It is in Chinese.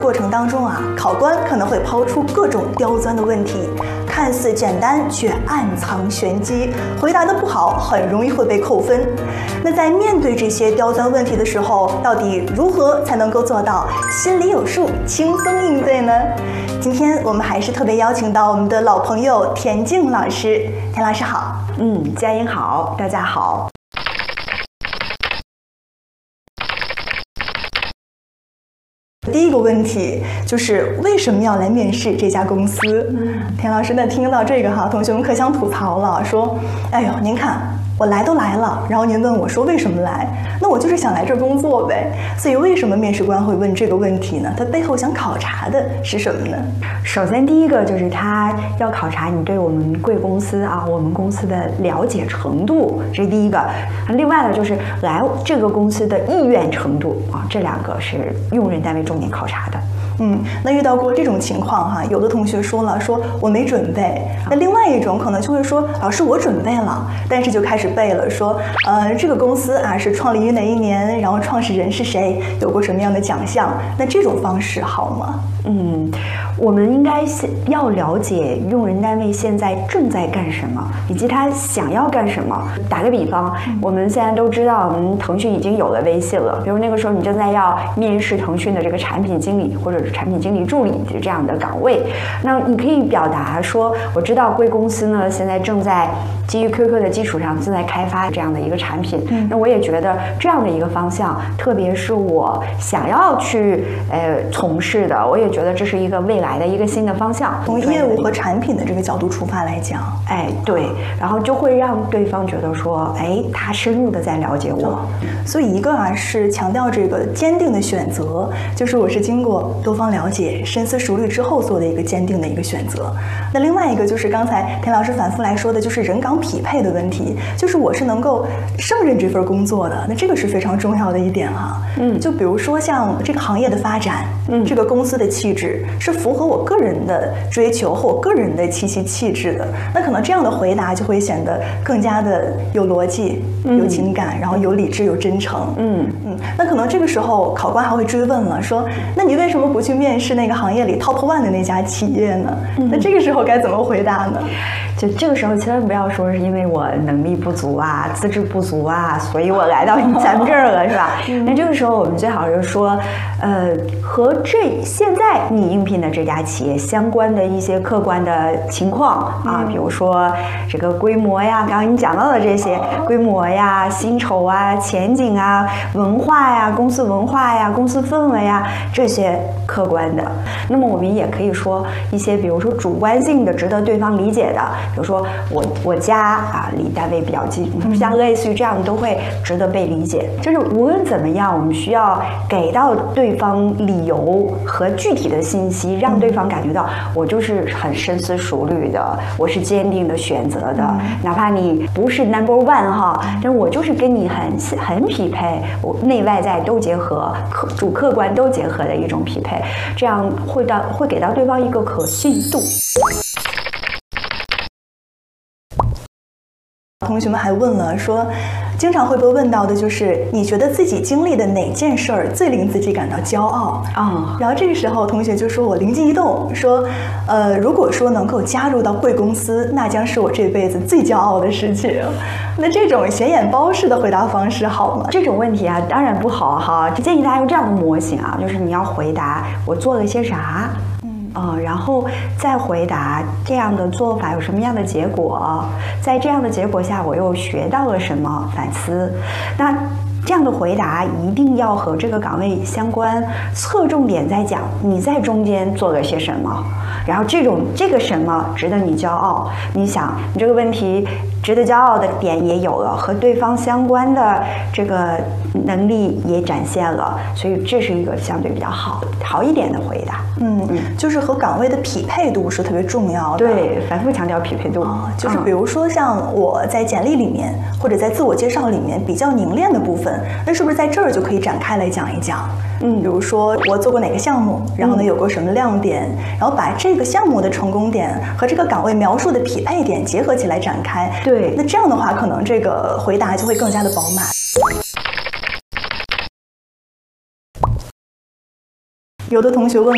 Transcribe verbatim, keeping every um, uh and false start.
过程当中啊，考官可能会抛出各种刁钻的问题，看似简单却暗藏玄机，回答得不好很容易会被扣分。那在面对这些刁钻问题的时候，到底如何才能够做到心里有数，轻松应对呢？今天我们还是特别邀请到我们的老朋友田静老师。田老师好。 嗯，佳音好，大家好。 第一个问题就是为什么要来面试这家公司？嗯，田老师，那听到这个哈，同学们可想吐槽了，说：“哎呦，您看我来都来了，然后您问我说为什么来？那我就是想来这儿工作呗。所以为什么面试官会问这个问题呢？他背后想考察的是什么呢？ 首先，第一个就是他要考察你对我们贵公司啊，我们公司的了解程度，这是第一个。另外呢，就是来这个公司的意愿程度啊，这两个是用人单位重点考察的。 嗯，那遇到过这种情况哈，有的同学说了，说我没准备。那另外一种可能就会说，老师我准备了，但是就开始背了，说呃这个公司啊是创立于哪一年，然后创始人是谁，有过什么样的奖项。那这种方式好吗？ 嗯，我们应该要了解用人单位现在正在干什么，以及他想要干什么。打个比方，我们现在都知道，我们腾讯已经有了微信了。比如那个时候你正在要面试腾讯的这个产品经理或者是产品经理助理这样的岗位，那你可以表达说，我知道贵公司呢现在正在基于 Q Q 的基础上正在开发这样的一个产品。嗯，那我也觉得这样的一个方向，特别是我想要去呃从事的，我也觉得这是一个未来的一个新的方向。 从业务和产品的这个角度出发来讲， 哎，对，然后就会让对方觉得说，哎，他深入的在了解我。 所以一个啊是强调这个坚定的选择，就是我是经过多方了解、深思熟虑之后做的一个坚定的一个选择。那另外一个就是刚才田老师反复来说的，就是人岗匹配的问题，就是我是能够胜任这份工作的，那这个是非常重要的一点哈。嗯，就比如说像这个行业的发展，嗯，这个公司的气质是符合我个人的追求和我个人的气息气质的，那可能这样的回答就会显得更加的有逻辑、有情感，然后有理智、有真诚。嗯嗯，那可能这个时候考官还会追问了，说：那你为什么不去面试那个行业里 top one 的那家企业呢？嗯、那这个时候该怎么回答呢？ 就这个时候千万不要说是因为我能力不足啊、资质不足啊，所以我来到咱们这儿了，是吧？嗯、那这个时候我们最好是说，呃，和这现在你应聘的这家企业相关的一些客观的情况啊，比如说这个规模呀，刚刚你讲到的这些规模呀、薪酬啊、前景啊、文化呀、公司文化呀、公司氛围呀，这些客观的。那么我们也可以说一些，比如说主观性的、值得对方理解的，比如说我我家啊离单位比较近，像类似于这样都会值得被理解。就是无论怎么样，我们需要给到对方理由和具体的信息，让对方感觉到我就是很深思熟虑的，我是坚定的选择的，嗯、哪怕你不是 number one 哈，但我就是跟你很很匹配，我内外在都结合，客主客观都结合的一种匹配，这样会到会给到对方一个可信度。 同学们还问了说，经常会被问到的就是你觉得自己经历的哪件事儿最令自己感到骄傲啊？哦、然后这个时候同学就说我灵机一动，说呃如果说能够加入到贵公司，那将是我这辈子最骄傲的事情。那这种显眼包式的回答方式好吗？ 这种问题啊当然不好哈，建议大家用这样的模型啊，就是你要回答我做了些啥。呃，然后再回答这样的做法有什么样的结果，在这样的结果下我又学到了什么，反思。那这样的回答一定要和这个岗位相关，侧重点在讲你在中间做了些什么，然后这种这个什么值得你骄傲。你想你这个问题值得骄傲的点也有了，和对方相关的这个能力也展现了，所以这是一个相对比较好好一点的回答。 嗯嗯，就是和岗位的匹配度是特别重要的。 对，反复强调匹配度。 啊、就是比如说像我在简历里面、嗯、或者在自我介绍里面比较凝练的部分，那是不是在这儿就可以展开来讲一讲？嗯，比如说我做过哪个项目，然后呢有过什么亮点，然后把这个项目的成功点和这个岗位描述的匹配点结合起来展开。 对， 那这样的话，可能这个回答就会更加的饱满。有的同学问